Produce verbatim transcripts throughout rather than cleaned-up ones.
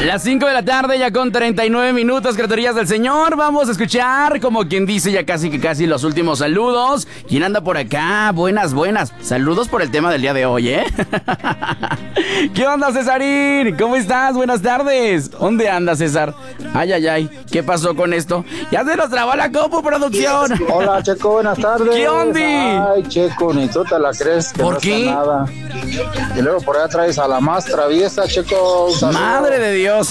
Las cinco de la tarde, ya con treinta y nueve minutos, criaturías del Señor. Vamos a escuchar, como quien dice, ya casi que casi los últimos saludos. ¿Quién anda por acá? Buenas, buenas. Saludos por el tema del día de hoy, ¿eh? ¿Qué onda, Cesarín? ¿Cómo estás? Buenas tardes. ¿Dónde andas, César? Ay, ay, ay. ¿Qué pasó con esto? Ya se nos trabó la Copu Producción. Hola, Checo, buenas tardes. ¿Qué onda? Ay, Checo, ni tú te la crees. Que ¿Por no qué? está nada. Y luego por allá traes a la más traviesa, Checo. Madre de Dios.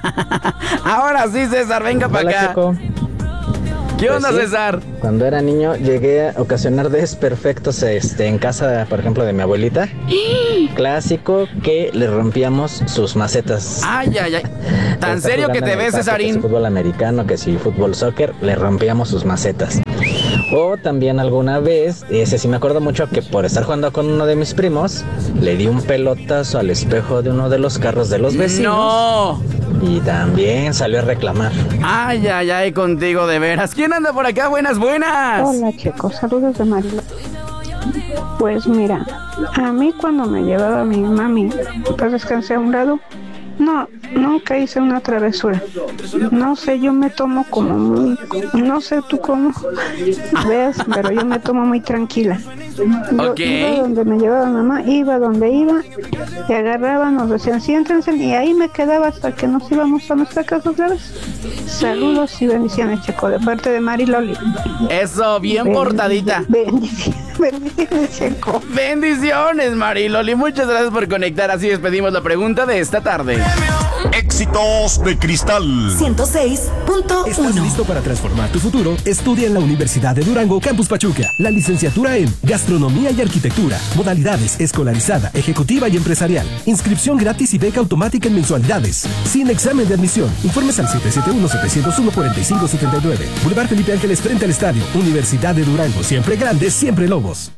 Ahora sí, César, venga para acá. Checo. ¿Qué Pues onda, sí, César? Cuando era niño llegué a ocasionar desperfectos este, en casa, por ejemplo, de mi abuelita. Clásico que le rompíamos sus macetas. Ay, ay, ay. ¿Tan Está serio que jugando te en el ves, parque, que Cesarín? si fútbol americano, que si fútbol soccer, le rompíamos sus macetas. O también alguna vez, ese sí me acuerdo mucho, que por estar jugando con uno de mis primos, le di un pelotazo al espejo de uno de los carros de los vecinos. ¡No! Y también salió a reclamar. Ay, ay, ay, contigo de veras. ¿Quién anda por acá? Buenas, buenas. Hola, Checo, saludos de Marilo. Pues mira, a mí cuando me llevaba mi mami, pues descansé a un lado, no, nunca hice una travesura. No sé, yo me tomo como muy, no sé tú cómo ves, pero yo me tomo muy tranquila. Yo Ok. iba donde me llevaba mamá, iba donde iba, y agarraba, nos decían siéntense, y ahí me quedaba hasta que nos íbamos a nuestra casa otra vez. Saludos y bendiciones, Checo, de parte de Mari Loli. Eso, bien portadita. Bendiciones, bendiciones, Checo. Bendiciones, Mariloli. Muchas gracias por conectar. Así despedimos la pregunta de esta tarde. Éxitos de Cristal. ciento seis punto ¿Estás uno. listo para transformar tu futuro? Estudia en la Universidad de Durango, Campus Pachuca. La licenciatura en Gastronomía y Arquitectura. Modalidades escolarizada, ejecutiva y empresarial. Inscripción gratis y beca automática en mensualidades. Sin examen de admisión. Informes al siete siete uno, siete cero uno, cuatro cinco siete nueve. Boulevard Felipe Ángeles frente al estadio. Universidad de Durango. Siempre grandes, siempre lobos.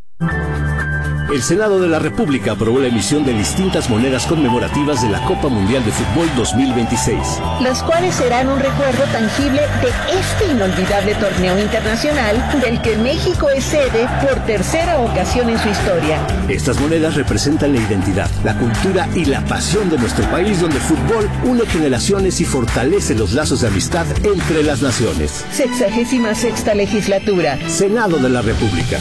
El Senado de la República aprobó la emisión de distintas monedas conmemorativas de la Copa Mundial de Fútbol dos mil veintiséis. Las cuales serán un recuerdo tangible de este inolvidable torneo internacional del que México es sede por tercera ocasión en su historia. Estas monedas representan la identidad, la cultura y la pasión de nuestro país, donde el fútbol une generaciones y fortalece los lazos de amistad entre las naciones. Sexagésima sexta legislatura. Senado de la República.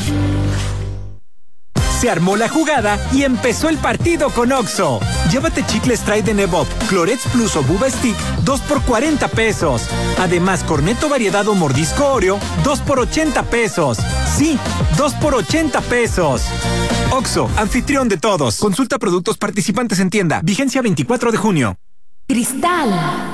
Se armó la jugada y empezó el partido con Oxxo. Llévate chicles Try de Nebop, Clorets Plus o Buba Stick, dos por cuarenta pesos. Además, Corneto variedad o mordisco Oreo, dos por ochenta pesos. Sí, dos por ochenta pesos. Oxxo, anfitrión de todos. Consulta productos participantes en tienda. Vigencia veinticuatro de junio. Cristal.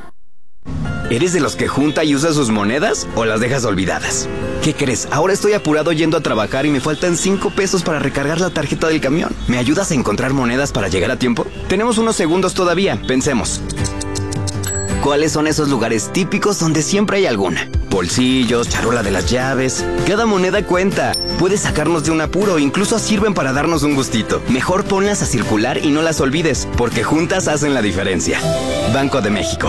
¿Eres de los que junta y usa sus monedas o las dejas olvidadas? ¿Qué crees? Ahora estoy apurado yendo a trabajar y me faltan cinco pesos para recargar la tarjeta del camión. ¿Me ayudas a encontrar monedas para llegar a tiempo? Tenemos unos segundos todavía. Pensemos. ¿Cuáles son esos lugares típicos donde siempre hay alguna? Bolsillos, charola de las llaves. Cada moneda cuenta. Puede sacarnos de un apuro, incluso sirven para darnos un gustito. Mejor ponlas a circular y no las olvides, porque juntas hacen la diferencia. Banco de México.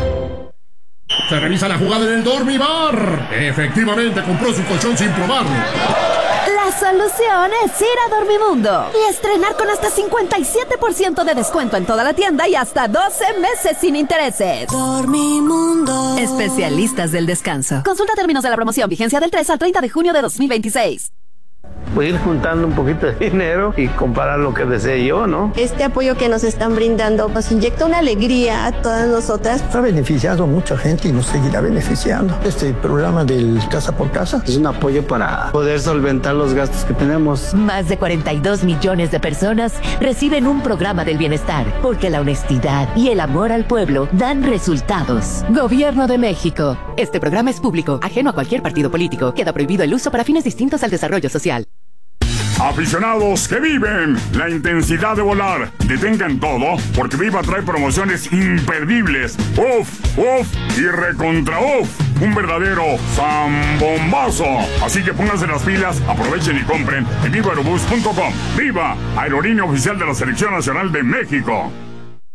Se revisa la jugada en el Dormibar. Efectivamente, compró su colchón sin probarlo. La solución es ir a Dormimundo y estrenar con hasta cincuenta y siete por ciento de descuento en toda la tienda y hasta doce meses sin intereses. Dormimundo. Especialistas del descanso. Consulta términos de la promoción. Vigencia del tres al treinta de junio de dos mil veintiséis. Voy a ir juntando un poquito de dinero y comprar lo que desee yo, ¿no? Este apoyo que nos están brindando nos inyecta una alegría a todas nosotras. Ha beneficiado a mucha gente y nos seguirá beneficiando. Este programa del Casa por Casa es un apoyo para poder solventar los gastos que tenemos. Más de cuarenta y dos millones de personas reciben un programa del bienestar, porque la honestidad y el amor al pueblo dan resultados. Gobierno de México. Este programa es público, ajeno a cualquier partido político. Queda prohibido el uso para fines distintos al desarrollo social. Aficionados que viven la intensidad de volar, detengan todo, porque Viva trae promociones imperdibles. Uf, uf y recontra uf. Un verdadero zambombazo. Así que pónganse las pilas, aprovechen y compren en viva aerobús punto com. Viva, aerolínea oficial de la Selección Nacional de México.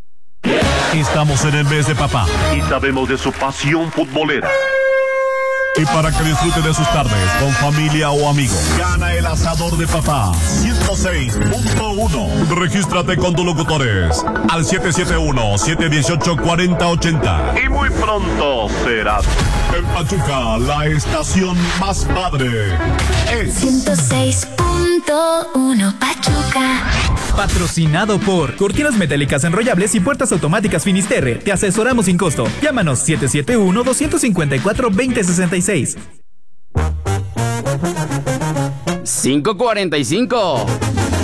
Estamos en el mes de papá y sabemos de su pasión futbolera. Y para que disfrute de sus tardes con familia o amigos, gana el asador de papá ciento seis punto uno. Regístrate con tus locutores al siete siete uno, siete uno ocho, cuatro cero ocho cero. Y muy pronto serás en Pachuca, la estación más padre. Es ciento seis punto uno Pachuca. Patrocinado por Cortinas Metálicas Enrollables y Puertas Automáticas Finisterre. Te asesoramos sin costo. Llámanos siete siete uno, dos cinco cuatro, dos cero seis seis. cinco cuarenta y cinco.